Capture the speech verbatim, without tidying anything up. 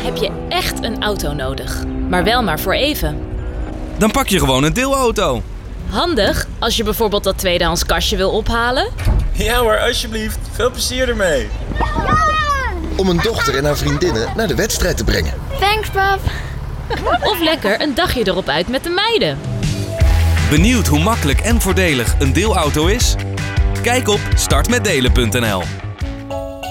heb je echt een auto nodig. Maar wel maar voor even. Dan pak je gewoon een deelauto. Handig als je bijvoorbeeld dat tweedehands kastje wil ophalen. Ja hoor, alsjeblieft. Veel plezier ermee. Om een dochter en haar vriendinnen naar de wedstrijd te brengen. Thanks, pap. Of lekker een dagje erop uit met de meiden. Benieuwd hoe makkelijk en voordelig een deelauto is? Kijk op start met delen punt n l.